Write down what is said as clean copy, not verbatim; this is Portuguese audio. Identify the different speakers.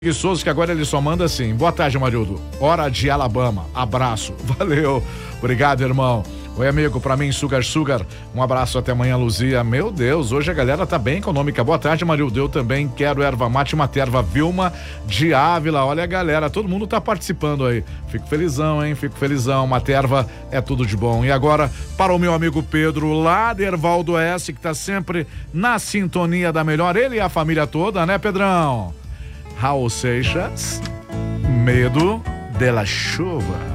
Speaker 1: Preguiçoso que agora ele só manda assim: boa tarde, Marildo. Hora de Alabama. Abraço. Valeu. Obrigado, irmão. Oi, amigo, pra mim, Sugar. Um abraço, até amanhã, Luzia. Meu Deus, hoje a galera tá bem econômica. Boa tarde, Marildo. Eu também quero erva mate Materva. Vilma de Ávila. Olha a galera, todo mundo tá participando aí. Fico felizão, hein? Fico felizão. Materva é tudo de bom. E agora, para o meu amigo Pedro, lá de Ervaldo Oeste, que tá sempre na sintonia da melhor. Ele e a família toda, né, Pedrão? Raul Seixas, Medo de la Chuva.